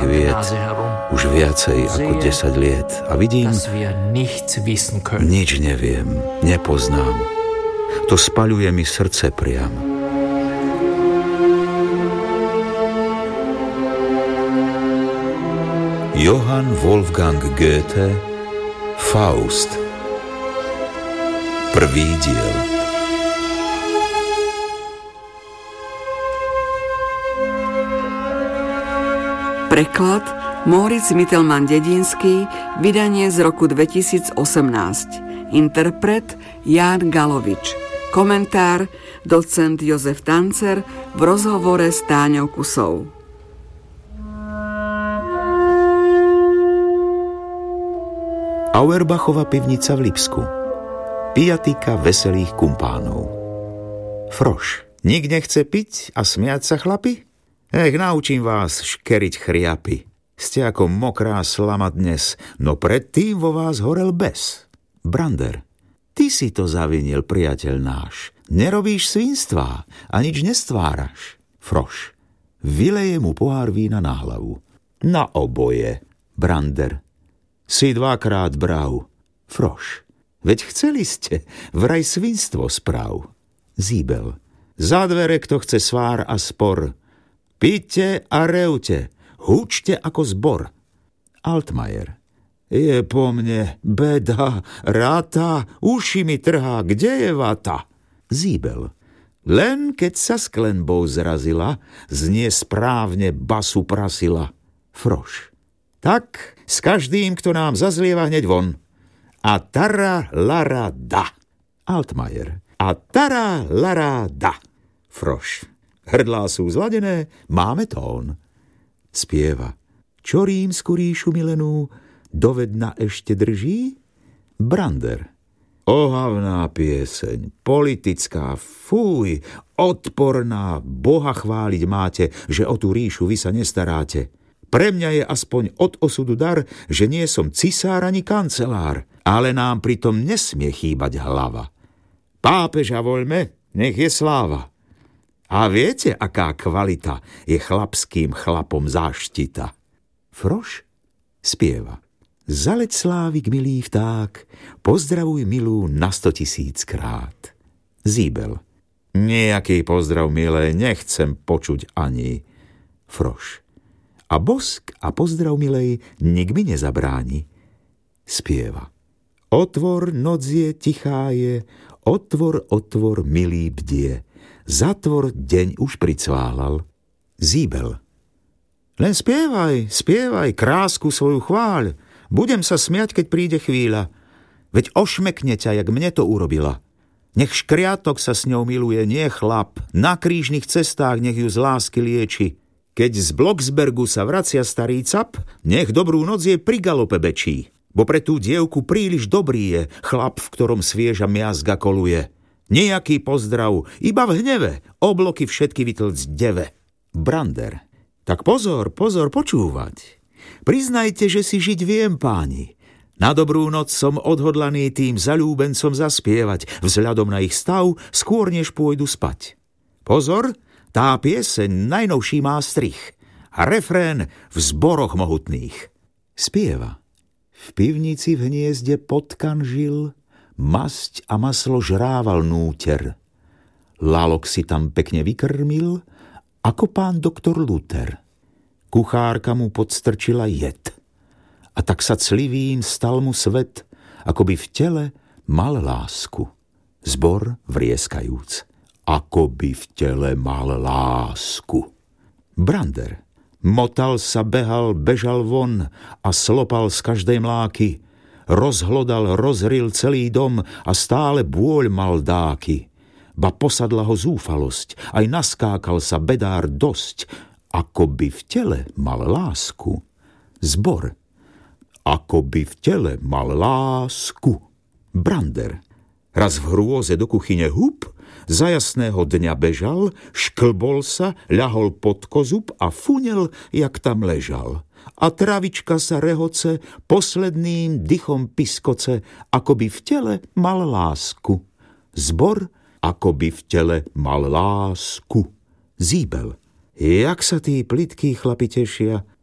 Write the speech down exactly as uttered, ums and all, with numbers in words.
vied už viacej ako desať liet a vidím, nič neviem, nepoznám. To spaľuje mi srdce priam. Johann Wolfgang Goethe, Faust. Prvý diel. Preklad Moritz Mittelmann Dedinský, vydanie z roku dvetisícosemnásť. Interpret Ján Galovič. Komentár docent Jozef Tancer v rozhovore s Táňou Kusou. Auerbachova pivnica v Lipsku. Pijatika veselých kumpánov. Froš. Nik nechce piť a smiať sa, chlapi? Ech, naučím vás škeriť chriapy. Ste ako mokrá slama dnes, no predtým vo vás horel bes. Brander. Ty si to zavinil, priateľ náš. Nerobíš svinstvá a nič nestváraš. Froš. Vyleje mu pohár vína na hlavu. Na oboje. Brander. Si dvakrát brav. Froš. Veď chceli ste, vraj svinstvo správ. Zíbel. Za dvere, kto chce svár a spor. Píte a reute, húčte ako zbor. Altmajer. Je po mne beda, ráta, uši mi trhá, kde je vata? Zíbel. Len keď sa s klenbou zrazila, znie správne basu prasila. Froš. Tak s každým, kto nám zazlieva, hneď von. A tara lara da. Altmajer. A tara lara da. Froš. Hrdlá sú zladené, máme tón. Spieva. Čo rímsku ríšu milenú dovedna ešte drží? Brander. Ohavná pieseň, politická, fúj, odporná, Boha chváliť máte, že o tú ríšu vy sa nestaráte. Pre mňa je aspoň od osudu dar, že nie som cisár ani kancelár, ale nám pritom nesmie chýbať hlava. Pápeža voľme, nech je sláva. A viete, aká kvalita je chlapským chlapom záštita? Froš spieva. Zaleď slávik, milý vták, pozdravuj milú na stotisíckrát. Zíbel. Nejaký pozdrav, milé, nechcem počuť ani. Froš. A bosk a pozdrav, milej, nik mi nezabráni. Spieva. Otvor, noc je, tichá je, otvor, otvor, milý bdie. Zatvor, deň už pricválal. Zíbel. Len spievaj, spievaj, krásku svoju chváľ. Budem sa smiať, keď príde chvíľa. Veď ošmekne ťa, jak mne to urobila. Nech škriatok sa s ňou miluje, nie chlap. Na krížnych cestách nech ju z lásky lieči. Keď z Blocksbergu sa vracia starý cap, nech dobrú noc je pri galope bečí. Bo pre tú dievku príliš dobrý je chlap, v ktorom svieža miazga koluje. Nejaký pozdrav, iba v hneve, obloky všetky vytlc deve. Brander. Tak pozor, pozor, počúvať. Priznajte, že si žiť viem, páni. Na dobrú noc som odhodlaný tým zaľúbencom zaspievať, vzhľadom na ich stav, skôr než pôjdu spať. Pozor, tá pieseň najnovší má strich a refrén v zboroch mohutných. Spieva. V pivnici v hniezde potkan žil, masť a maslo žrával núter. Lalok si tam pekne vykrmil, ako pán doktor Luther. Kuchárka mu podstrčila jed. A tak sa clivým stal mu svet, ako by v tele mal lásku. Zbor vrieskajúc, ako by v tele mal lásku. Brander. Motal sa, behal, bežal von a slopal z každej mláky. Rozhlodal, rozril celý dom a stále bôľ mal dáky. Ba posadla ho zúfalosť, aj naskákal sa bedár dosť, ako by v tele mal lásku. Zbor. Ako by v tele mal lásku. Brander. Raz v hrôze do kuchyne hup, za jasného dňa bežal, šklbol sa, ľahol pod kozub a funel, jak tam ležal. A travička sa rehoce, posledným dychom piskoce, ako by v tele mal lásku. Zbor, ako by v tele mal lásku. Zíbel. Jak sa tí plytkí chlapi tešia,